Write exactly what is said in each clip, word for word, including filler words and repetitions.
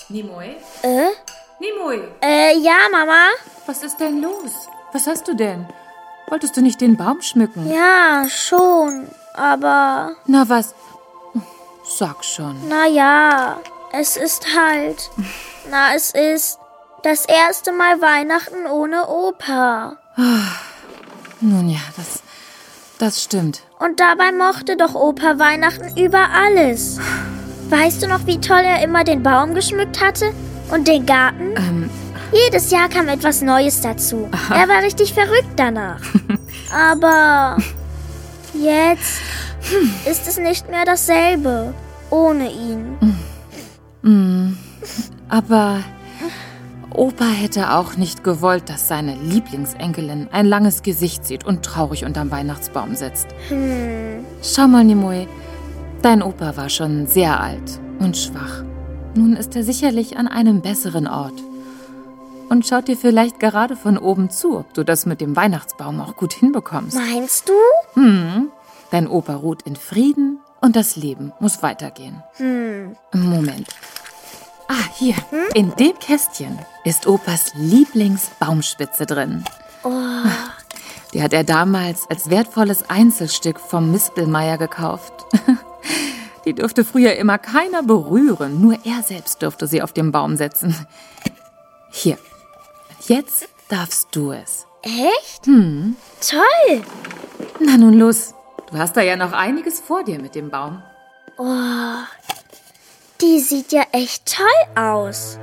Nimue? Äh? Nimue? Äh, ja, Mama? Was ist denn los? Was hast du denn? Wolltest du nicht den Baum schmücken? Ja, schon, aber... Na was? Sag schon. Na ja, es ist halt... Na, es ist das erste Mal Weihnachten ohne Opa. Nun ja, das, das stimmt. Und dabei mochte doch Opa Weihnachten über alles. Weißt du noch, wie toll er immer den Baum geschmückt hatte? Und den Garten? Ähm, Jedes Jahr kam etwas Neues dazu. Aha. Er war richtig verrückt danach. Aber jetzt ist es nicht mehr dasselbe ohne ihn. Mm, aber Opa hätte auch nicht gewollt, dass seine Lieblingsenkelin ein langes Gesicht sieht und traurig unterm Weihnachtsbaum sitzt. Hm. Schau mal, Nimue, dein Opa war schon sehr alt und schwach. Nun ist er sicherlich an einem besseren Ort. Und schaut dir vielleicht gerade von oben zu, ob du das mit dem Weihnachtsbaum auch gut hinbekommst. Meinst du? Hm, dein Opa ruht in Frieden und das Leben muss weitergehen. Hm. Moment. Ah, hier, hm? In dem Kästchen ist Opas Lieblingsbaumspitze drin. Oh. Die hat er damals als wertvolles Einzelstück vom Mispelmeier gekauft. Die durfte früher immer keiner berühren, nur er selbst durfte sie auf den Baum setzen. Hier, jetzt darfst du es. Echt? Hm. Toll. Na nun los, du hast da ja noch einiges vor dir mit dem Baum. Oh, die sieht ja echt toll aus.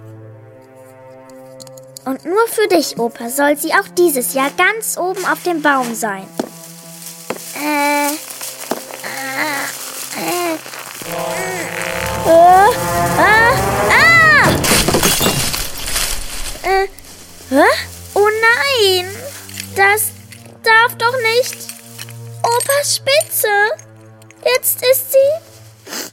Und nur für dich, Opa, soll sie auch dieses Jahr ganz oben auf dem Baum sein. Äh, äh, äh, äh, äh, ah, äh, hä? Oh nein, das darf doch nicht. Opas Spitze, jetzt ist sie...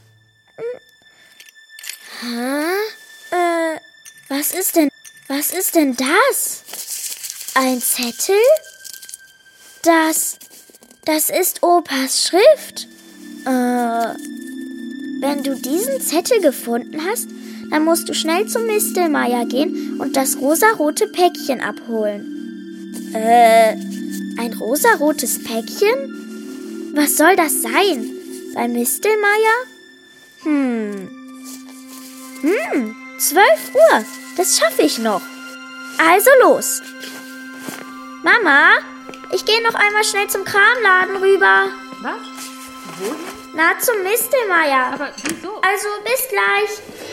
Hä? Äh, was ist denn, was ist denn das? Ein Zettel? Das, das ist Opas Schrift. Äh, wenn du diesen Zettel gefunden hast, dann musst du schnell zum Mistelmeier gehen und das rosarote Päckchen abholen. Äh, ein rosarotes Päckchen? Was soll das sein? Beim Mistelmeier? Hm. Hm, zwölf Uhr. Das schaffe ich noch. Also los. Mama, ich gehe noch einmal schnell zum Kramladen rüber. Was? Wohin? Na, zum Mistelmeier. Aber wieso? Also, bis gleich.